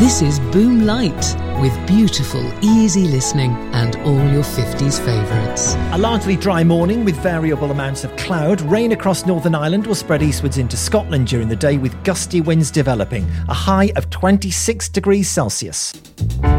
This is Boom Light, with beautiful, easy listening and all your 50s favourites. A largely dry morning with variable amounts of cloud. Rain across Northern Ireland will spread eastwards into Scotland during the day with gusty winds developing. A high of 26 degrees Celsius.